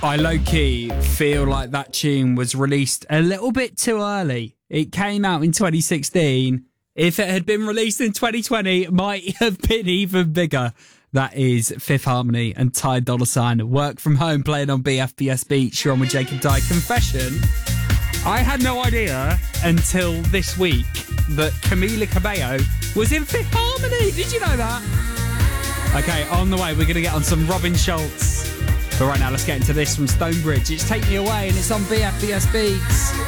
I low-key feel like that tune was released a little bit too early. It came out in 2016. If it had been released in 2020, it might have been even bigger. That is Fifth Harmony and Ty Dolla $ign. Work From Home playing on BFBS Beach. You're on with Jacob Dye. Confession, I had no idea until this week that Camila Cabello was in Fifth Harmony. Did you know that? Okay, on the way, we're going to get on some Robin Schulz. But right now, let's get into this from Stonebridge. It's Take Me Away, and it's on BFBS Beats.